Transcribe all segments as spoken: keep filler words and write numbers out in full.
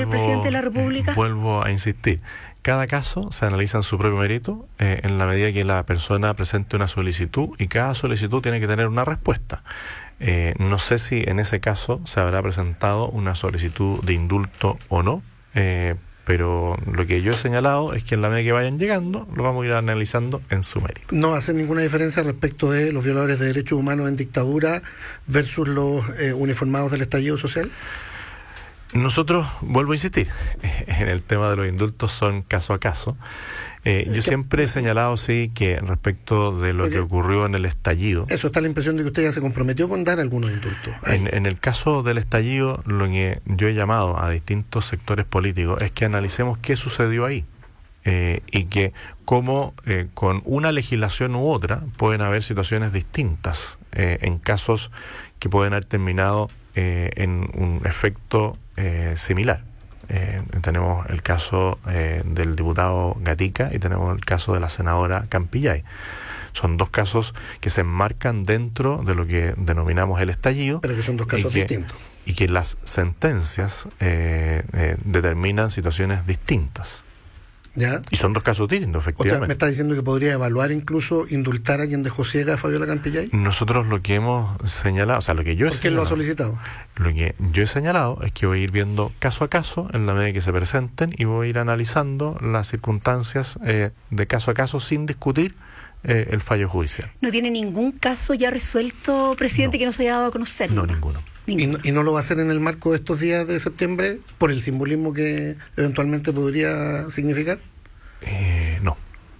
el presidente de la República? Eh, vuelvo a insistir. Cada caso se analiza en su propio mérito, eh, en la medida que la persona presente una solicitud, y cada solicitud tiene que tener una respuesta. Eh, no sé si en ese caso se habrá presentado una solicitud de indulto o no, eh, pero lo que yo he señalado es que en la medida que vayan llegando, lo vamos a ir analizando en su mérito. ¿No hace ninguna diferencia respecto de los violadores de derechos humanos en dictadura versus los eh, uniformados del estallido social? Nosotros, vuelvo a insistir, en el tema de los indultos son caso a caso. Eh, yo siempre he señalado, sí, que respecto de lo que ocurrió en el estallido... Eso, está la impresión de que usted ya se comprometió con dar algunos indultos. En, en el caso del estallido, lo que yo he llamado a distintos sectores políticos es que analicemos qué sucedió ahí. Eh, y que como eh, con una legislación u otra pueden haber situaciones distintas eh, en casos que pueden haber terminado eh, en un efecto eh, similar. Eh, tenemos el caso eh, del diputado Gatica y tenemos el caso de la senadora Campillay. Son dos casos que se enmarcan dentro de lo que denominamos el estallido. Pero que son dos casos y que, distintos. Y que las sentencias eh, eh, determinan situaciones distintas. ¿Ya? Y son dos casos distintos, efectivamente. ¿Usted me está diciendo que podría evaluar incluso indultar a quien dejó ciega a Fabiola Campillay? Nosotros lo que hemos señalado, o sea, lo que yo he ¿Por qué lo ha señalado, solicitado? Lo que yo he señalado es que voy a ir viendo caso a caso en la medida que se presenten y voy a ir analizando las circunstancias eh, de caso a caso sin discutir eh, el fallo judicial. ¿No tiene ningún caso ya resuelto, presidente, No. que no se haya dado a conocer? No, ninguno. ¿Y no, ¿Y no lo va a hacer en el marco de estos días de septiembre por el simbolismo que eventualmente podría significar? Eh, no.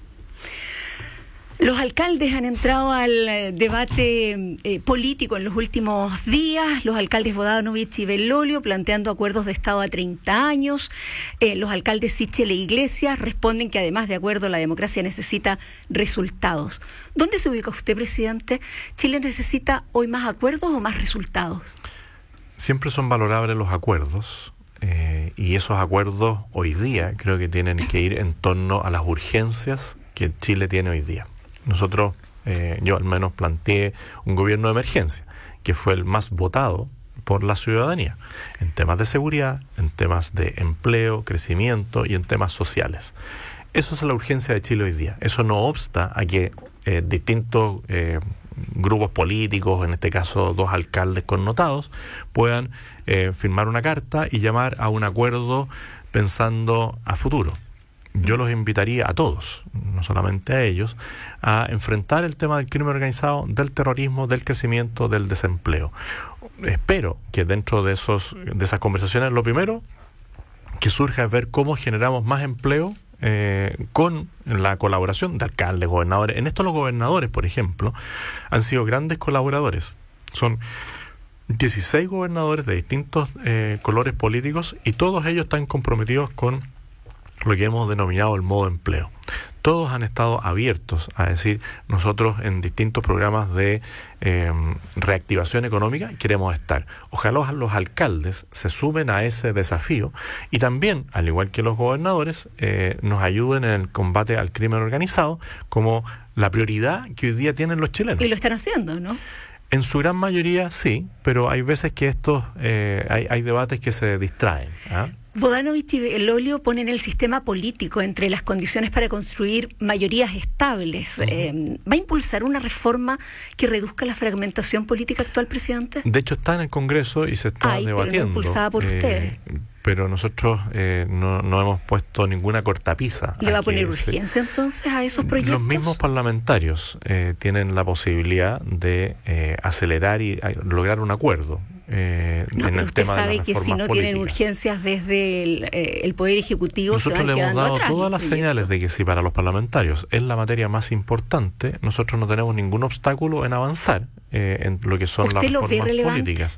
Los alcaldes han entrado al eh, debate eh, político en los últimos días. Los alcaldes Bodanovich y Belolio planteando acuerdos de Estado a treinta años. Eh, los alcaldes Sichel e Iglesias responden que además de acuerdo la democracia necesita resultados. ¿Dónde se ubica usted, presidente? ¿Chile necesita hoy más acuerdos o más resultados? Siempre son valorables los acuerdos. Eh, y esos acuerdos hoy día creo que tienen que ir en torno a las urgencias que Chile tiene hoy día. Nosotros, eh, yo al menos planteé un gobierno de emergencia, que fue el más votado por la ciudadanía, en temas de seguridad, en temas de empleo, crecimiento y en temas sociales. Eso es la urgencia de Chile hoy día. Eso no obsta a que eh, distintos eh, grupos políticos, en este caso dos alcaldes connotados, puedan eh, firmar una carta y llamar a un acuerdo pensando a futuro. Yo los invitaría a todos, no solamente a ellos, a enfrentar el tema del crimen organizado, del terrorismo, del crecimiento, del desempleo. Espero que dentro de esos de esas conversaciones, lo primero que surja es ver cómo generamos más empleo eh, con la colaboración de alcaldes, gobernadores. En esto los gobernadores, por ejemplo, han sido grandes colaboradores. Son dieciséis gobernadores de distintos eh, colores políticos y todos ellos están comprometidos con lo que hemos denominado el modo empleo. Todos han estado abiertos a decir, nosotros en distintos programas de eh, reactivación económica queremos estar. Ojalá los alcaldes se sumen a ese desafío y también, al igual que los gobernadores, eh, nos ayuden en el combate al crimen organizado como la prioridad que hoy día tienen los chilenos. Y lo están haciendo, ¿no? En su gran mayoría sí, pero hay veces que estos eh, hay, hay debates que se distraen, ¿ah? Bodanovich y Belolio ponen el sistema político entre las condiciones para construir mayorías estables. Uh-huh. Eh, ¿Va a impulsar una reforma que reduzca la fragmentación política actual, presidente? De hecho está en el Congreso y se está Ay, debatiendo. Pero no impulsada por eh, ustedes. Pero nosotros eh, no, no hemos puesto ninguna cortapisa. ¿Le va a poner urgencia se... entonces a esos proyectos? Los mismos parlamentarios eh, tienen la posibilidad de eh, acelerar y a, lograr un acuerdo. Eh, no, en pero el usted tema sabe de las que si no políticas. Tienen urgencias desde el, eh, el Poder Ejecutivo, nosotros se van le hemos dado atrás, todas las proyectos. señales de que si para los parlamentarios es la materia más importante, nosotros no tenemos ningún obstáculo en avanzar eh, en lo que son las reformas políticas.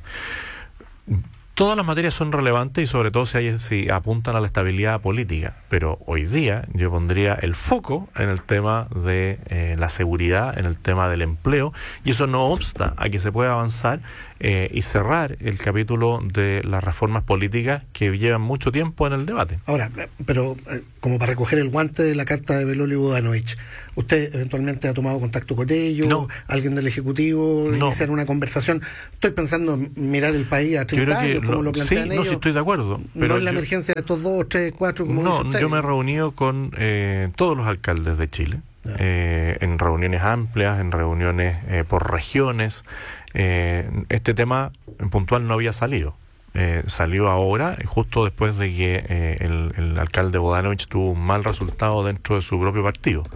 Todas las materias son relevantes y sobre todo si, hay, si apuntan a la estabilidad política, pero hoy día yo pondría el foco en el tema de eh, la seguridad, en el tema del empleo, y eso no obsta a que se pueda avanzar eh, y cerrar el capítulo de las reformas políticas que llevan mucho tiempo en el debate. Ahora, pero eh, como para recoger el guante de la carta de Belolio y Bodanovich, ¿usted eventualmente ha tomado contacto con ellos? No. ¿Alguien del Ejecutivo? No. ¿Iniciar una conversación? Estoy pensando en mirar el país a treinta años, como lo plantean sí, ellos. No, sí estoy de acuerdo. Pero no es la yo, emergencia de estos dos, tres, cuatro, como no, dice usted. yo me he reunido con eh, todos los alcaldes de Chile, eh, en reuniones amplias, en reuniones eh, por regiones. Eh, este tema en puntual no había salido. Eh, salió ahora, justo después de que eh, el, el alcalde Bodanovich tuvo un mal resultado dentro de su propio partido,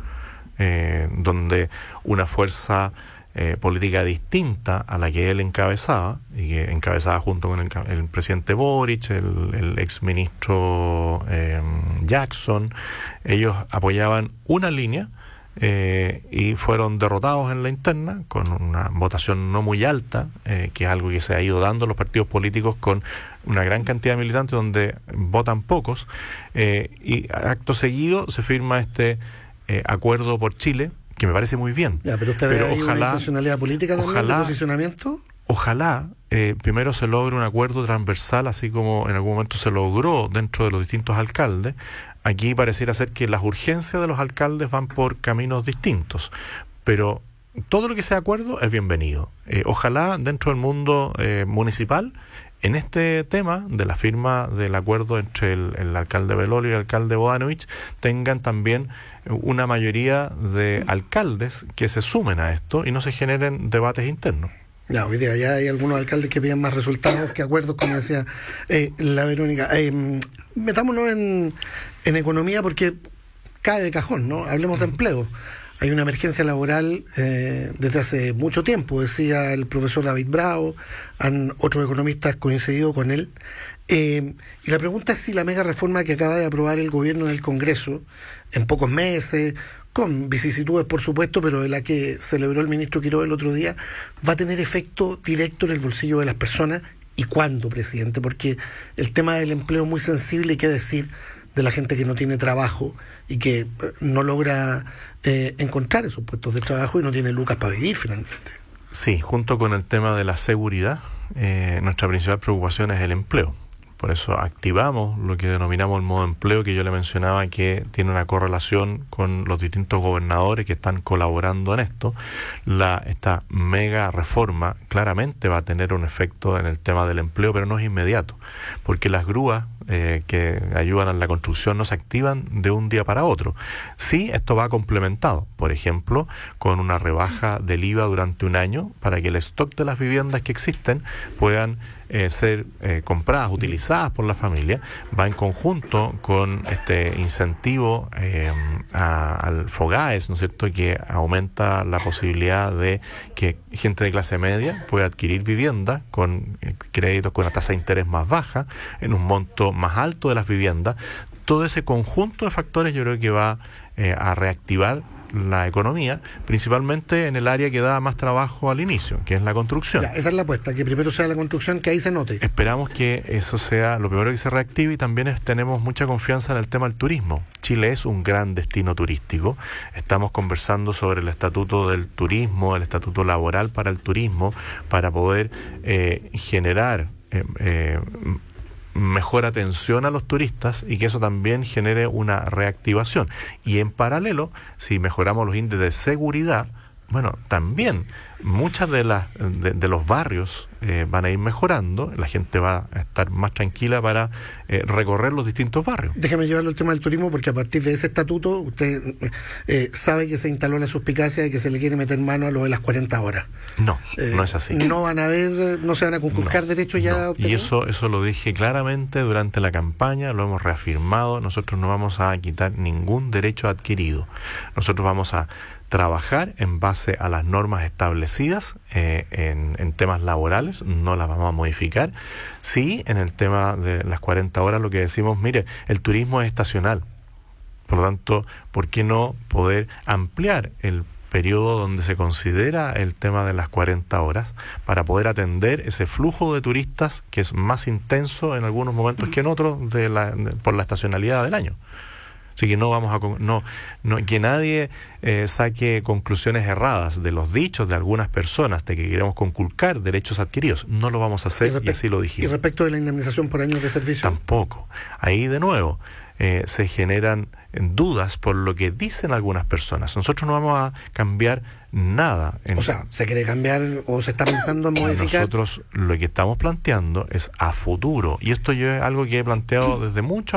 eh, donde una fuerza eh, política distinta a la que él encabezaba, y que encabezaba junto con el, el presidente Boric, el, el exministro eh, Jackson, ellos apoyaban una línea Eh, y fueron derrotados en la interna con una votación no muy alta, eh, que es algo que se ha ido dando en los partidos políticos con una gran cantidad de militantes donde votan pocos, eh, y acto seguido se firma este eh, acuerdo por Chile, que me parece muy bien. Ya, pero usted ve ahí una intencionalidad política también, ojalá, de posicionamiento. Ojalá eh, primero se logre un acuerdo transversal, así como en algún momento se logró dentro de los distintos alcaldes. Aquí pareciera ser que las urgencias de los alcaldes van por caminos distintos, pero todo lo que sea acuerdo es bienvenido. Eh, ojalá dentro del mundo eh, municipal, en este tema de la firma del acuerdo entre el, el alcalde Belolio y el alcalde Bodanovich, tengan también una mayoría de alcaldes que se sumen a esto y no se generen debates internos. Ya, hoy día ya hay algunos alcaldes que piden más resultados que acuerdos, como decía eh, la Verónica. Eh, metámonos en, en economía porque cae de cajón, ¿no? Hablemos de empleo. Hay una emergencia laboral eh, desde hace mucho tiempo, decía el profesor David Bravo, han otros economistas coincidido con él. Eh, y la pregunta es si la mega reforma que acaba de aprobar el gobierno en el Congreso, en pocos meses, con vicisitudes por supuesto, pero de la que celebró el ministro Quiroga el otro día, va a tener efecto directo en el bolsillo de las personas. ¿Y cuándo, presidente? Porque el tema del empleo es muy sensible, y qué decir de la gente que no tiene trabajo y que no logra eh, encontrar esos puestos de trabajo y no tiene lucas para vivir finalmente. Sí, junto con el tema de la seguridad, eh, nuestra principal preocupación es el empleo. Por eso activamos lo que denominamos el modo empleo, que yo le mencionaba que tiene una correlación con los distintos gobernadores que están colaborando en esto. La, esta mega reforma claramente va a tener un efecto en el tema del empleo, pero no es inmediato, porque las grúas eh, que ayudan a la construcción no se activan de un día para otro. Sí, esto va complementado, por ejemplo, con una rebaja del I V A durante un año para que el stock de las viviendas que existen puedan Eh, ser eh, compradas, utilizadas por la familia. Va en conjunto con este incentivo eh, a, al FOGAES, ¿no es cierto?, que aumenta la posibilidad de que gente de clase media pueda adquirir vivienda con eh, créditos con una tasa de interés más baja, en un monto más alto de las viviendas. Todo ese conjunto de factores yo creo que va eh, a reactivar la economía, principalmente en el área que da más trabajo al inicio, que es la construcción. Ya, esa es la apuesta, que primero sea la construcción, que ahí se note. Esperamos que eso sea lo primero que se reactive, y también es, tenemos mucha confianza en el tema del turismo. Chile es un gran destino turístico. Estamos conversando sobre el estatuto del turismo, el estatuto laboral para el turismo, para poder eh, generar eh, eh, mejor atención a los turistas y que eso también genere una reactivación. Y en paralelo, si mejoramos los índices de seguridad, bueno, también muchas de las de, de los barrios eh, van a ir mejorando, la gente va a estar más tranquila para eh, recorrer los distintos barrios. Déjame llevarlo al tema del turismo, porque a partir de ese estatuto usted eh, sabe que se instaló la suspicacia de que se le quiere meter mano a lo de las cuarenta horas. No, eh, no es así. No van a haber, no se van a conculcar no, derechos ya no. obtenidos. Y eso, eso lo dije claramente durante la campaña, lo hemos reafirmado. Nosotros no vamos a quitar ningún derecho adquirido. Nosotros vamos a trabajar en base a las normas establecidas eh, en, en temas laborales, no las vamos a modificar. Sí, en el tema de las cuarenta horas lo que decimos, mire, el turismo es estacional, por lo tanto, ¿por qué no poder ampliar el periodo donde se considera el tema de las cuarenta horas para poder atender ese flujo de turistas que es más intenso en algunos momentos que en otros de la, de, por la estacionalidad del año? Así que no vamos a no, no que nadie eh, saque conclusiones erradas de los dichos de algunas personas de que queremos conculcar derechos adquiridos. No lo vamos a hacer, y, y así lo dijimos. ¿Y respecto de la indemnización por años de servicio? Tampoco. Ahí de nuevo, eh, se generan dudas por lo que dicen algunas personas. Nosotros no vamos a cambiar nada. En o sea, ¿se quiere cambiar o se está pensando en modificar? Nosotros lo que estamos planteando es a futuro, y esto yo es algo que he planteado desde mucho